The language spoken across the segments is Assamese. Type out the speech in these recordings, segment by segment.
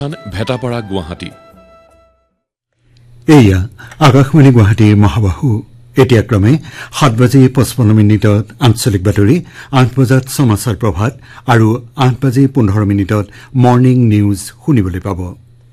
ভেটাপাৰা গুৱাহাটী এয়া আকাশবাণী গুৱাহাটীৰ মহাবাহু এতিয়া ক্ৰমে 7:55 আঞ্চলিক বাতৰি 8 বজাত সমাচাৰ প্ৰভাত আৰু 8:15 মৰ্নিং নিউজ শুনিবলৈ পাব।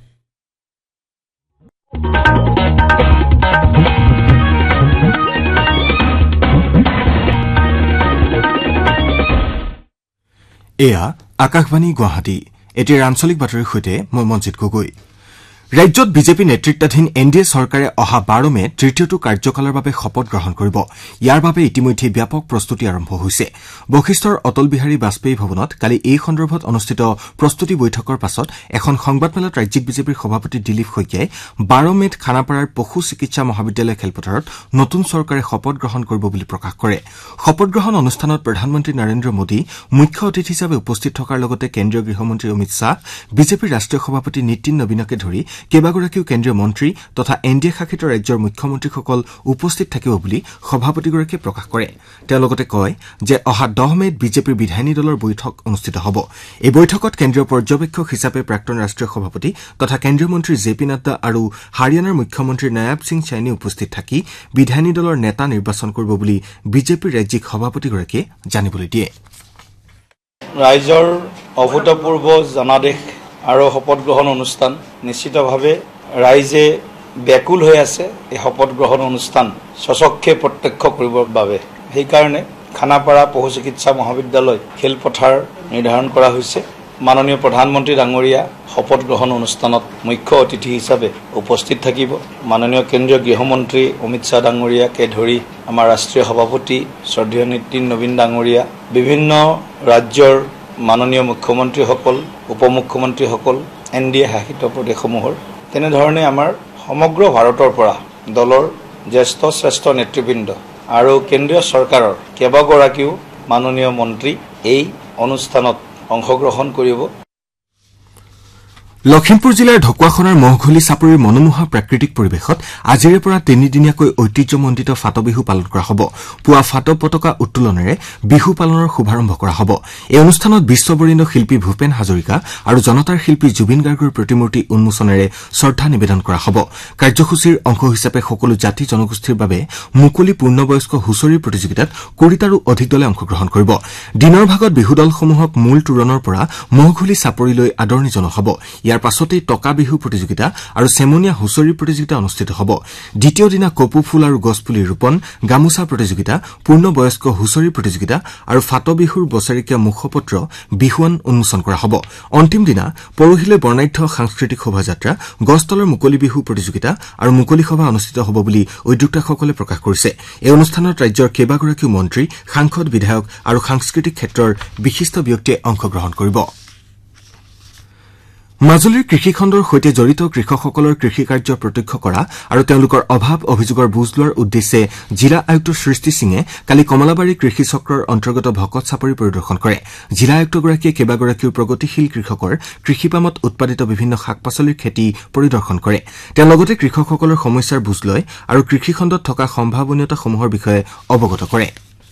এয়া আকাশবাণী গুৱাহাটী এতিয়াৰ আঞ্চলিক বাতৰিৰ সৈতে মই মঞ্জিত গগৈ। ৰাজ্যত বিজেপি নেতৃত্বাধীন এনডিএ চৰকাৰে অহা 12 মেত তৃতীয়টো কাৰ্যকালৰ বাবে শপত গ্ৰহণ কৰিব। ইয়াৰ বাবে ইতিমধ্যে ব্যাপক প্ৰস্তুতি আৰম্ভ হৈছে। বশিষ্ঠৰ অটল বিহাৰী বাজপেয়ী ভৱনত কালি এই সন্দৰ্ভত অনুষ্ঠিত প্ৰস্তুতি বৈঠকৰ পাছত এখন সংবাদমেলত ৰাজ্যিক বিজেপিৰ সভাপতি দিলীপ শইকীয়াই 12 মেত খানাপাৰাৰ পশু চিকিৎসা মহাবিদ্যালয় খেলপথাৰত নতুন চৰকাৰে শপত গ্ৰহণ কৰিব বুলি প্ৰকাশ কৰে। শপত গ্ৰহণ অনুষ্ঠানত প্ৰধানমন্ত্ৰী নৰেন্দ্ৰ মোদী মুখ্য অতিথি হিচাপে উপস্থিত থকাৰ লগতে কেন্দ্ৰীয় গৃহমন্ত্ৰী অমিত শ্বাহ, বিজেপিৰ ৰাষ্ট্ৰীয় সভাপতি নীতিন নবীনকে ধৰি কেইবাগৰাকীও কেন্দ্ৰীয় মন্ত্ৰী তথা এনডিএ শাসিত ৰাজ্যৰ মুখ্যমন্ত্ৰীসকল উপস্থিত থাকিব বুলি সভাপতিগৰাকীয়ে প্ৰকাশ কৰে। তেওঁ লগতে কয় যে অহা 10 মেত বিজেপিৰ বিধায়িনী দলৰ বৈঠক অনুষ্ঠিত হ'ব। এই বৈঠকত কেন্দ্ৰীয় পৰ্যবেক্ষক হিচাপে প্ৰাক্তন ৰাষ্ট্ৰীয় সভাপতি তথা কেন্দ্ৰীয় মন্ত্ৰী জে পি নাড্ডা আৰু হাৰিয়ানাৰ মুখ্যমন্ত্ৰী নায়াব সিং চাইনি উপস্থিত থাকি বিধায়িনী দলৰ নেতা নিৰ্বাচন কৰিব বুলি বিজেপিৰ ৰাজ্যিক সভাপতিগৰাকীয়ে জানিবলৈ দিয়ে। ৰাইজৰ অভূতপূৰ্ব জনাদেশ আৰু শপত গ্ৰহণ অনুষ্ঠান নিশ্চিতভাৱে ৰাইজে ব্যাকুল হৈ আছে। এই শপত গ্ৰহণ অনুষ্ঠান সচক্ষে প্ৰত্যক্ষ কৰিবৰ বাবে সেইকাৰণে খানাপাৰা পশু চিকিৎসা মহাবিদ্যালয় খেলপথাৰ নিৰ্ধাৰণ কৰা হৈছে। মাননীয় প্ৰধানমন্ত্ৰী ডাঙৰীয়া শপত গ্ৰহণ অনুষ্ঠানত মুখ্য অতিথি হিচাপে উপস্থিত থাকিব। মাননীয় কেন্দ্ৰীয় গৃহমন্ত্ৰী অমিত শ্বাহ ডাঙৰীয়াকে ধৰি আমাৰ ৰাষ্ট্ৰীয় সভাপতি শ্ৰদ্ধেয় নীতিন নবীন ডাঙৰীয়া, বিভিন্ন ৰাজ্যৰ মাননীয় মুখ্যমন্ত্ৰীসকল, উপমুখ্যমন্ত্ৰীসকল, এনডিএ শাসিত প্ৰদেশসমূহৰ তেনেধৰণে আমাৰ সমগ্ৰ ভাৰতৰ পৰা দলৰ জ্যেষ্ঠ শ্ৰেষ্ঠ নেতৃবৃন্দ আৰু কেন্দ্ৰীয় চৰকাৰৰ কেইবাগৰাকীও মাননীয় মন্ত্ৰী এই অনুষ্ঠানত অংশগ্ৰহণ কৰিব। লখিমপুৰ জিলাৰ ঢকুৱাখনাৰ মহঘুলি চাপৰিৰ মনোমোহা প্ৰাকৃতিক পৰিৱেশত আজিৰে পৰা তিনিদিনীয়াকৈ ঐতিহ্যমণ্ডিত ফাটবিহু পালন কৰা হ'ব। পুৱা ফাট পতাকা উত্তোলনেৰে বিহু পালনৰ শুভাৰম্ভ কৰা হ'ব। এই অনুষ্ঠানত বিশ্ববৰেণ্য শিল্পী ভূপেন হাজৰিকা আৰু জনতাৰ শিল্পী জুবিন গাৰ্গৰ প্ৰতিমূৰ্তি উন্মোচনেৰে শ্ৰদ্ধা নিবেদন কৰা হ'ব। কাৰ্যসূচীৰ অংশ হিচাপে সকলো জাতি জনগোষ্ঠীৰ বাবে মুকলি পূৰ্ণবয়স্ক হুঁচৰি প্ৰতিযোগিতাত 20টাৰো অধিক দলে অংশগ্ৰহণ কৰিব। দিনৰ ভাগত বিহু দলসমূহক মূল তোৰণৰ পৰা মহঘুলি চাপৰিলৈ আদৰণি জনোৱা হ'ব। ইয়াৰ পাছতেই টকা বিহু প্ৰতিযোগিতা আৰু চেমনীয়া হুঁচৰি প্ৰতিযোগিতা অনুষ্ঠিত হ'ব। দ্বিতীয় দিনা কপৌ ফুল আৰু গছপুলি ৰোপণ, গামোচা প্ৰতিযোগিতা, পূৰ্ণবয়স্ক হুঁচৰি প্ৰতিযোগিতা আৰু ফাটবিহুৰ বছৰেকীয়া মুখপত্ৰ বিহুৱান উন্মোচন কৰা হ'ব। অন্তিম দিনা পৰহিলৈ বৰ্ণাঢ্য সাংস্কৃতিক শোভাযাত্ৰা, গছতলৰ মুকলি বিহু প্ৰতিযোগিতা আৰু মুকলি সভা অনুষ্ঠিত হ'ব বুলি উদ্যোক্তাসকলে প্ৰকাশ কৰিছে। এই অনুষ্ঠানত ৰাজ্যৰ কেইবাগৰাকীও মন্ত্ৰী, সাংসদ, বিধায়ক আৰু সাংস্কৃতিক ক্ষেত্ৰৰ বিশিষ্ট ব্যক্তিয়ে অংশগ্ৰহণ কৰিব। মাজুলীৰ কৃষিখণ্ডৰ সৈতে জড়িত কৃষকসকলৰ কৃষিকাৰ্য প্ৰত্যক্ষ কৰা আৰু তেওঁলোকৰ অভাৱ অভিযোগৰ বুজ লোৱাৰ উদ্দেশ্যে জিলা আয়ুক্ত সৃষ্টি সিঙে কালি কমলাবাৰী কৃষি চক্ৰৰ অন্তৰ্গত ভকত চাপৰি পৰিদৰ্শন কৰে। জিলা আয়ুক্তগৰাকীয়ে কেইবাগৰাকীও প্ৰগতিশীল কৃষকৰ কৃষিপামত উৎপাদিত বিভিন্ন শাক পাচলিৰ খেতি পৰিদৰ্শন কৰে। তেওঁ লগতে কৃষকসকলৰ সমস্যাৰ বুজ লয় আৰু কৃষিখণ্ডত থকা সম্ভাৱনীয়তাসমূহৰ বিষয়ে অৱগত কৰে।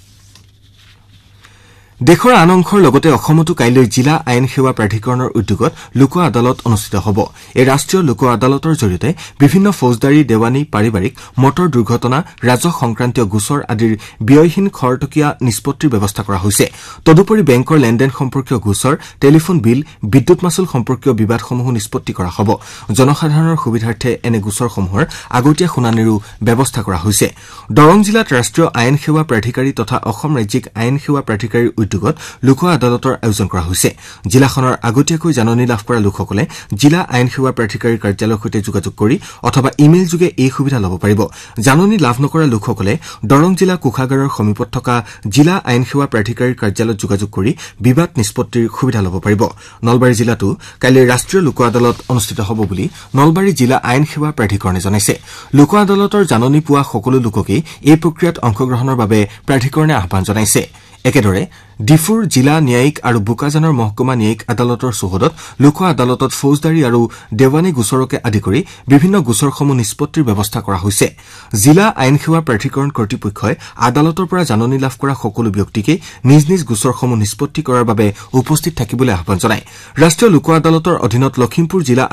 দেশৰ আন অংশৰ লগতে অসমতো কাইলৈ জিলা আইন সেৱা প্ৰাধিকৰণৰ উদ্যোগত লোক আদালত অনুষ্ঠিত হ'ব। এই ৰাষ্ট্ৰীয় লোক আদালতৰ জৰিয়তে বিভিন্ন ফৌজদাৰী, দেৱানী, পাৰিবাৰিক, মটৰ দুৰ্ঘটনা, ৰাজহ সংক্ৰান্তীয় গোচৰ আদিৰ ব্যয়হীন খৰতকীয়া নিষ্পত্তিৰ ব্যৱস্থা কৰা হৈছে। তদুপৰি বেংকৰ লেনদেন সম্পৰ্কীয় গোচৰ, টেলিফোন বিল, বিদ্যুৎ মাচুল সম্পৰ্কীয় বিবাদসমূহো নিষ্পত্তি কৰা হ'ব। জনসাধাৰণৰ সুবিধাৰ্থে এনে গোচৰসমূহৰ আগতীয়া শুনানিৰো ব্যৱস্থা কৰা হৈছে। দৰং জিলাত ৰাষ্ট্ৰীয় আইন সেৱা প্ৰাধিকাৰী তথা অসম ৰাজ্যিক আইন সেৱা প্ৰাধিকাৰীৰ উদ্যোগত লোক আদালতৰ আয়োজন কৰা হৈছে। জিলাখনৰ আগতীয়াকৈ জাননী লাভ কৰা লোকসকলে জিলা আইন সেৱা প্ৰাধিকাৰীৰ কাৰ্যালয়ৰ সৈতে যোগাযোগ কৰি অথবা ইমেইল যোগে এই সুবিধা ল'ব পাৰিব। জাননী লাভ নকৰা লোকসকলে দৰং জিলা কোষাগাৰৰ সমীপত থকা জিলা আইন সেৱা প্ৰাধিকাৰীৰ কাৰ্যালয়ত যোগাযোগ কৰি বিবাদ নিষ্পত্তিৰ সুবিধা ল'ব পাৰিব। নলবাৰী জিলাতো কাইলৈ ৰাষ্ট্ৰীয় লোক আদালত অনুষ্ঠিত হ'ব বুলি নলবাৰী জিলা আইন সেৱা প্ৰাধিকৰণে জনাইছে। লোক আদালতৰ জাননী পোৱা সকলো লোককেই এই প্ৰক্ৰিয়াত অংশগ্ৰহণৰ বাবে প্ৰাধিকৰণে আহ্বান জনাইছে। একেদৰে ডিফুৰ জিলা ন্যায়িক আৰু বোকাজানৰ মহকুমা ন্যায়িক আদালতৰ চৌহদত লোক আদালতত ফৌজদাৰী আৰু দেৱানী গোচৰকে আদি কৰি বিভিন্ন গোচৰসমূহ নিষ্পত্তিৰ ব্যৱস্থা কৰা হৈছে। জিলা আইন সেৱা প্ৰাধিকৰণ কৰ্তৃপক্ষই আদালতৰ পৰা জাননী লাভ কৰা সকলো ব্যক্তিকে নিজ নিজ গোচৰসমূহ নিষ্পত্তি কৰাৰ বাবে উপস্থিত থাকিবলৈ আহ্বান জনায়। ৰাষ্ট্ৰীয় লোক আদালতৰ অধীনত লখিমপুৰ জিলা